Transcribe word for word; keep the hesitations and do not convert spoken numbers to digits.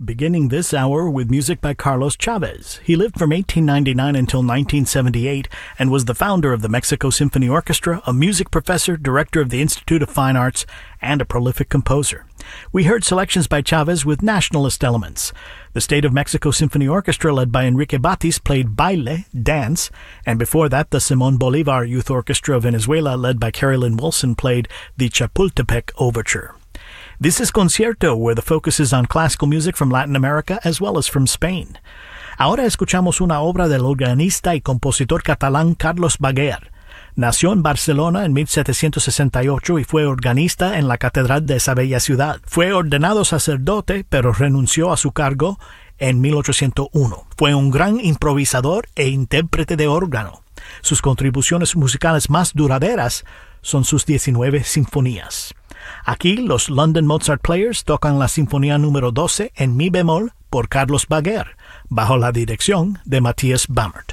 Beginning this hour with music by Carlos Chavez. He lived from eighteen ninety-nine until nineteen seventy-eight and was the founder of the Mexico Symphony Orchestra, a music professor, director of the Institute of Fine Arts, and a prolific composer. We heard selections by Chavez with nationalist elements. The State of Mexico Symphony Orchestra, led by Enrique Batis, played Baile, Dance, and before that the Simón Bolívar Youth Orchestra of Venezuela, led by Carolyn Wilson, played the Chapultepec Overture. This is Concierto, where the focus is on classical music from Latin America as well as from Spain. Ahora escuchamos una obra del organista y compositor catalán Carlos Baguer. Nació en Barcelona en mil setecientos sesenta y ocho y fue organista en la catedral de esa bella ciudad. Fue ordenado sacerdote, pero renunció a su cargo en mil ochocientos uno. Fue un gran improvisador e intérprete de órgano. Sus contribuciones musicales más duraderas son sus diecinueve sinfonías. Aquí los London Mozart Players tocan la sinfonía número doce en mi bemol por Carlos Baguer, bajo la dirección de Matthias Bammert.